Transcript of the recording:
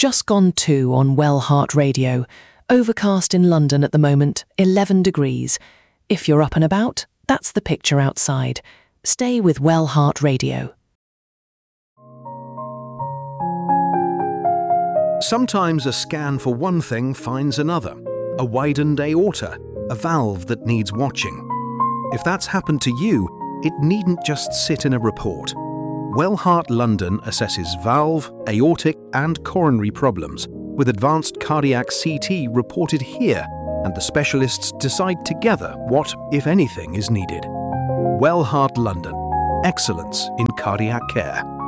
Just gone 2 on Wellheart Radio. Overcast in London at the moment, 11 degrees. If you're up and about, that's the picture outside. Stay with Wellheart Radio. Sometimes a scan for one thing finds another. A widened aorta, a valve that needs watching. If that's happened to you, it needn't just sit in a report. Wellheart London assesses valve, aortic and coronary problems with advanced cardiac CT reported here, and the specialists decide together what, if anything, is needed. Wellheart London. Excellence in cardiac care.